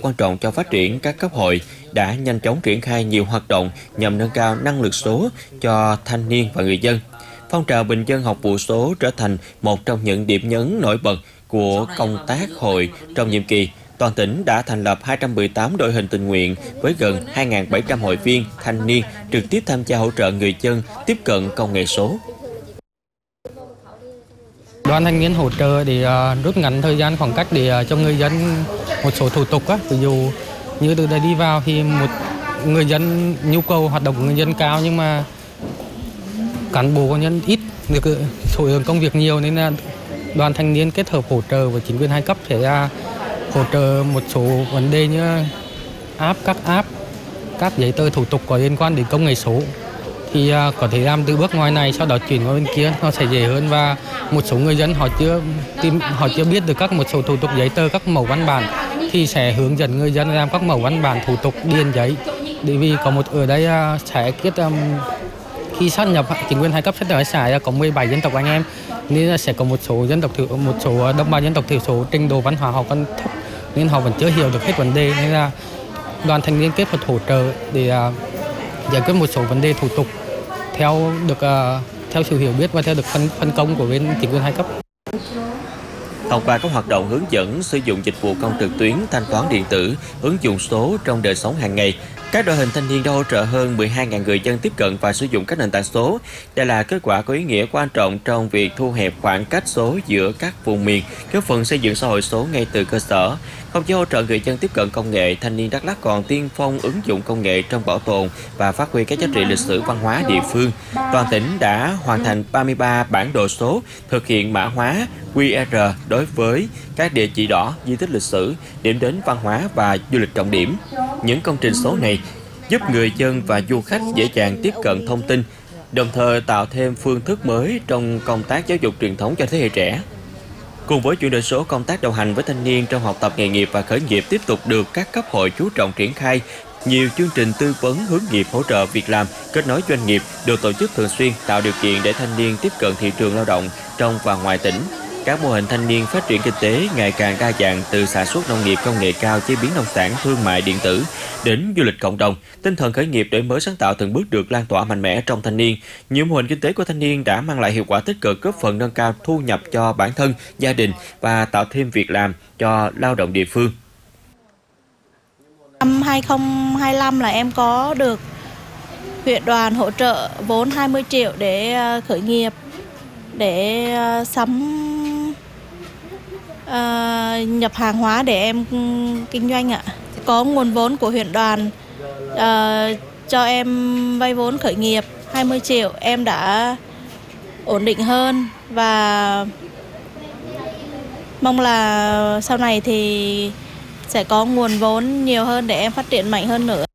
quan trọng cho phát triển các cấp hội, đã nhanh chóng triển khai nhiều hoạt động nhằm nâng cao năng lực số cho thanh niên và người dân. Phong trào bình dân học vụ số trở thành một trong những điểm nhấn nổi bật của công tác hội trong nhiệm kỳ. Toàn tỉnh đã thành lập 218 đội hình tình nguyện với gần 2.700 hội viên thanh niên trực tiếp tham gia hỗ trợ người dân tiếp cận công nghệ số. Đoàn thanh niên hỗ trợ để rút ngắn thời gian khoảng cách để cho người dân một số thủ tục ví dụ như từ đây đi vào thì một người dân nhu cầu hoạt động của người dân cao nhưng mà cán bộ công nhân ít, được số lượng công việc nhiều nên là đoàn thanh niên kết hợp hỗ trợ với chính quyền hai cấp sẽ hỗ trợ một số vấn đề như các giấy tờ thủ tục có liên quan đến công nghệ số thì có thể làm từ bước ngoài này sau đó chuyển qua bên kia nó sẽ dễ hơn, và một số người dân họ chưa biết được các một số thủ tục giấy tờ, các mẫu văn bản thì sẽ hướng dẫn người dân làm các mẫu văn bản thủ tục điền giấy, bởi vì có một ở đây sẽ khi sát nhập chính quyền hai cấp sát nhập xã có 17 dân tộc anh em nên là sẽ có một số đồng bào dân tộc thiểu số trình độ văn hóa họ còn thấp nên họ vẫn chưa hiểu được hết vấn đề, nên là đoàn thanh niên kết hợp hỗ trợ để giải quyết một số vấn đề thủ tục theo sự hiểu biết và theo được phân công của bên chính quyền hai cấp. Thông qua các hoạt động hướng dẫn sử dụng dịch vụ công trực tuyến, thanh toán điện tử, ứng dụng số trong đời sống hàng ngày, các đội hình thanh niên đã hỗ trợ hơn 12.000 người dân tiếp cận và sử dụng các nền tảng số. Đây là kết quả có ý nghĩa quan trọng trong việc thu hẹp khoảng cách số giữa các vùng miền, góp phần xây dựng xã hội số ngay từ cơ sở. Không chỉ hỗ trợ người dân tiếp cận công nghệ, thanh niên Đắk Lắk còn tiên phong ứng dụng công nghệ trong bảo tồn và phát huy các giá trị lịch sử văn hóa địa phương. Toàn tỉnh đã hoàn thành 33 bản đồ số, thực hiện mã hóa QR đối với các địa chỉ đỏ, di tích lịch sử, điểm đến văn hóa và du lịch trọng điểm. Những công trình số này giúp người dân và du khách dễ dàng tiếp cận thông tin, đồng thời tạo thêm phương thức mới trong công tác giáo dục truyền thống cho thế hệ trẻ. Cùng với chuyển đổi số, công tác đồng hành với thanh niên trong học tập nghề nghiệp và khởi nghiệp tiếp tục được các cấp hội chú trọng triển khai. Nhiều chương trình tư vấn hướng nghiệp, hỗ trợ việc làm, kết nối doanh nghiệp được tổ chức thường xuyên, tạo điều kiện để thanh niên tiếp cận thị trường lao động trong và ngoài tỉnh. Các mô hình thanh niên phát triển kinh tế ngày càng đa dạng, từ sản xuất nông nghiệp công nghệ cao, chế biến nông sản, thương mại điện tử đến du lịch cộng đồng. Tinh thần khởi nghiệp, đổi mới sáng tạo từng bước được lan tỏa mạnh mẽ trong thanh niên. Nhiều mô hình kinh tế của thanh niên đã mang lại hiệu quả tích cực, góp phần nâng cao thu nhập cho bản thân, gia đình và tạo thêm việc làm cho lao động địa phương. Năm 2025 là em có được huyện đoàn hỗ trợ vốn 20 triệu để khởi nghiệp, để nhập hàng hóa để em kinh doanh ạ. Có nguồn vốn của huyện đoàn cho em vay vốn khởi nghiệp 20 triệu, em đã ổn định hơn và mong là sau này thì sẽ có nguồn vốn nhiều hơn để em phát triển mạnh hơn nữa.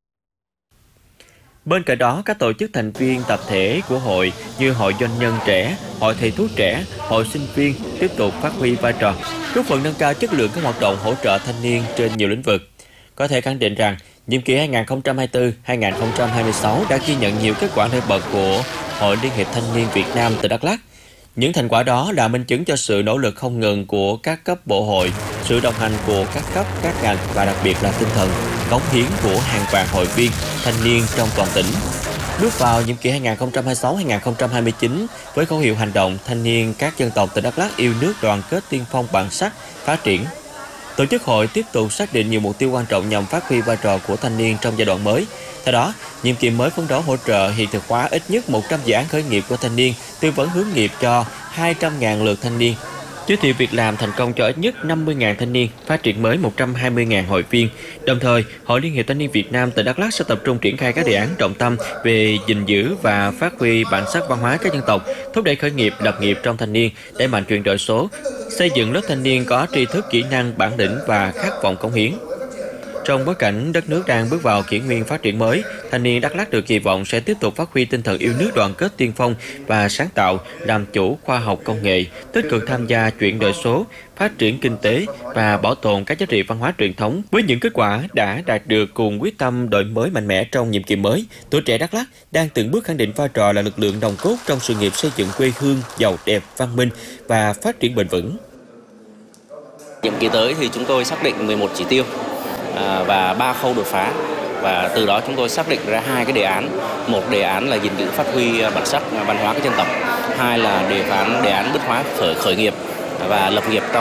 Bên cạnh đó, các tổ chức thành viên tập thể của hội như Hội Doanh nhân trẻ, Hội Thầy thuốc trẻ, Hội sinh viên tiếp tục phát huy vai trò, góp phần nâng cao chất lượng các hoạt động hỗ trợ thanh niên trên nhiều lĩnh vực. Có thể khẳng định rằng, nhiệm kỳ 2024-2026 đã ghi nhận nhiều kết quả nổi bật của Hội Liên hiệp Thanh niên Việt Nam từ Đắk Lắk. Những thành quả đó là minh chứng cho sự nỗ lực không ngừng của các cấp bộ hội, sự đồng hành của các cấp, các ngành và đặc biệt là tinh thần cống hiến của hàng vạn hội viên thanh niên trong toàn tỉnh. Bước vào nhiệm kỳ 2026-2029 với khẩu hiệu hành động thanh niên các dân tộc tỉnh Đắk Lắk yêu nước, đoàn kết, tiên phong, bản sắc, phát triển. Tổ chức hội tiếp tục xác định nhiều mục tiêu quan trọng nhằm phát huy vai trò của thanh niên trong giai đoạn mới. Theo đó, nhiệm kỳ mới phấn đấu hỗ trợ hiện thực hóa ít nhất 100 dự án khởi nghiệp của thanh niên, tư vấn hướng nghiệp cho 200.000 lượt thanh niên, giới thiệu việc làm thành công cho ít nhất 50.000 thanh niên, phát triển mới 120.000 hội viên. Đồng thời, Hội Liên hiệp Thanh niên Việt Nam tỉnh Đắk Lắk sẽ tập trung triển khai các đề án trọng tâm về gìn giữ và phát huy bản sắc văn hóa các dân tộc, thúc đẩy khởi nghiệp, lập nghiệp trong thanh niên, đẩy mạnh chuyển đổi số, xây dựng lớp thanh niên có tri thức, kỹ năng, bản lĩnh và khát vọng cống hiến. Trong bối cảnh đất nước đang bước vào kỷ nguyên phát triển mới, thanh niên Đắk Lắk được kỳ vọng sẽ tiếp tục phát huy tinh thần yêu nước, đoàn kết, tiên phong và sáng tạo, làm chủ khoa học công nghệ, tích cực tham gia chuyển đổi số, phát triển kinh tế và bảo tồn các giá trị văn hóa truyền thống. Với những kết quả đã đạt được cùng quyết tâm đổi mới mạnh mẽ trong nhiệm kỳ mới, tuổi trẻ Đắk Lắk đang từng bước khẳng định vai trò là lực lượng nòng cốt trong sự nghiệp xây dựng quê hương giàu đẹp, văn minh và phát triển bền vững. Nhiệm kỳ tới thì chúng tôi xác định 11 chỉ tiêu. và 3 khâu đột phá. Và từ đó chúng tôi xác định ra 2 cái đề án. Một đề án là gìn giữ phát huy bản sắc văn hóa các dân tộc. 2 là đề án bứt phá khởi nghiệp và lập nghiệp trong